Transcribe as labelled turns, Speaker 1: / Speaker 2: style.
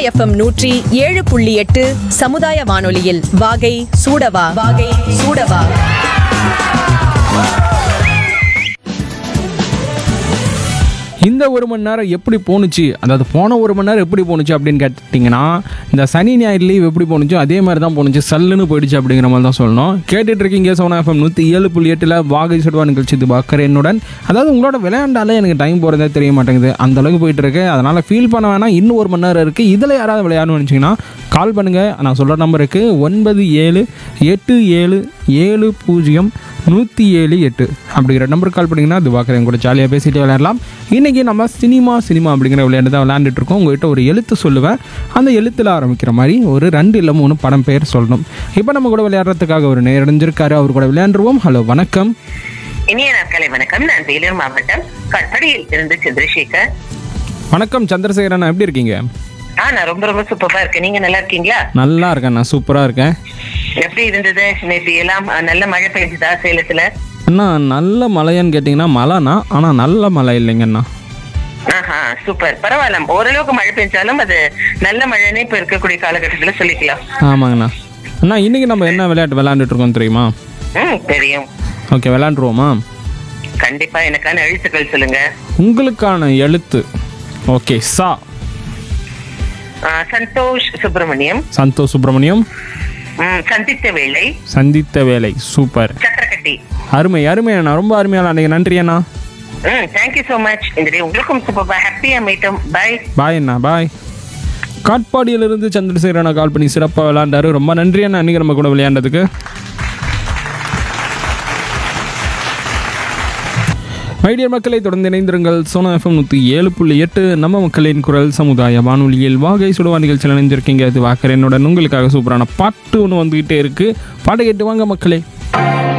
Speaker 1: FM 107.8 சமுதாய வானொலியில் வாகை சூடவா வாகை சூடவா.
Speaker 2: இந்த ஒரு மணி நேரம் எப்படி போணுச்சு, அதாவது போன ஒரு மணி நேரம் எப்படி போணுச்சு அப்படின்னு கேட்டிங்கன்னா, இந்த சனி ஞாயிறு லீவ் எப்படி போணுச்சோ அதே மாதிரி தான் போணுச்சு, சல்லுன்னு போயிடுச்சு அப்படிங்கிற மாதிரி தான் சொல்லணும். கேட்டுட்டு இருக்கீங்க சோனா எஃப்எம் 107.8 வாகை சுடுவா நிகழ்ச்சி. இது பாக்கரேனுடன். அதாவது உங்களோட விளையாண்டாலே எனக்கு டைம் போகிறதே தெரிய மாட்டேங்குது, அந்த அளவுக்கு போயிட்டு இருக்கு. அதனால் ஃபீல் பண்ண வேணாம், இன்னும் ஒரு மணி நேரம் இருக்குது. இதில் யாராவது விளையாடணும்னு நினச்சிங்கன்னா கால் பண்ணுங்கள். நான் சொல்கிற நம்பருக்கு 9787070178 அப்படிங்கிற நம்பருக்கு கால் பண்ணிங்கன்னா அது பார்க்குறேன், கூட ஜாலியாக பேசிட்டு விளையாடலாம். இன்றைக்கி நம்ம சினிமா அப்படிங்கிற விளையாண்டு தான் விளையாண்டுட்டு இருக்கோம். உங்கள்கிட்ட ஒரு எழுத்து சொல்லுவேன், அந்த எழுத்தில் ஆரம்பிக்கிற மாதிரி ஒரு 2 இல்லை 3 படம் பேர் சொல்லணும். இப்போ நம்ம கூட விளையாடுறதுக்காக ஒரு நேரடைஞ்சிருக்காரு, அவர் கூட விளையாண்டுருவோம். ஹலோ, வணக்கம்.
Speaker 3: இனிய நாட்களை வணக்கம். நான் வேலூர் மாவட்டம் கட்படியில் இருந்து சந்திரசேகர்.
Speaker 2: வணக்கம் சந்திரசேகரன், எப்படி இருக்கீங்க?
Speaker 3: நான் ரொம்ப ரொம்ப சூப்பரா இருக்கேன். நீங்க நல்லா இருக்கீங்களா?
Speaker 2: நல்லா இருக்கேன், நான் சூப்பராக இருக்கேன்.
Speaker 3: எப்படி இருந்தது நேற்று எல்லாம்? நல்ல மழை பெய்ஞ்சுதா சேலத்துல?
Speaker 2: அண்ணா நல்ல மழையான்னு கேட்டிங்கன்னா மழைண்ணா, ஆனால் நல்ல மழை இல்லைங்கண்ணா.
Speaker 3: சூப்பர், பரவாயில்ல. ஓரளவுக்கு மழை பெஞ்சாலும் அது நல்ல மழைன்னு இப்ப இருக்கக்கூடிய காலகட்டத்துல சொல்லிக்கலாம்.
Speaker 2: ஆமாங்கண்ணா. அண்ணா இன்னைக்கு நம்ம என்ன விளையாட்டு விளையாண்டுட்டு இருக்கோம் தெரியுமா?
Speaker 3: தெரியும்.
Speaker 2: ஓகே, விளையாண்டுருவோமா?
Speaker 3: கண்டிப்பா. எனக்கான எழுத்துக்கள் சொல்லுங்க.
Speaker 2: உங்களுக்கான எழுத்து ஓகே, சா.
Speaker 3: சந்தோஷ் சுப்பிரமணியம்.
Speaker 2: சந்தோஷ் சுப்பிரமணியம்.
Speaker 3: சந்தித்த வேலை.
Speaker 2: சந்தித்த வேலை, சூப்பர்.
Speaker 3: சக்கரக்கட்டி.
Speaker 2: அருமை அருமை அண்ணா, ரொம்ப அருமையான அன்னைக்கு. நன்றி அண்ணா.
Speaker 3: Thank you so much. இந்த டே உங்களுக்கும் சூப்பர். ஹாப்பியா மீட்டும். பாய்
Speaker 2: பாய் அண்ணா, பாய். காட்பாடியிலிருந்து சந்திரசேகர் அண்ணா கால் பண்ணி சிறப்பாக விளையாண்டாரு. ரொம்ப நன்றி அண்ணா அன்றைக்கி நம்ம கூட விளையாண்டதுக்கு. மைடியர் மக்களை தொடர்ந்து இணைந்திருங்கள். சோனா எஃப்எம் 107.8 நம்ம மக்களின் குரல் சமுதாய வானொலியில் வாகை சுடுவா நிகழ்ச்சியில் இணைஞ்சிருக்கீங்க. அது வாக்கரேனுடன் உங்களுக்காக சூப்பரான பாட்டு ஒன்று வந்துகிட்டே இருக்குது. பாட்டை கேட்டு வாங்க மக்களே.